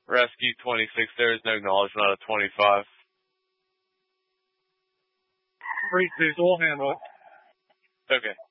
Rescue 26, there is no acknowledgement out of 25. 3-2, so we'll handle it. Okay.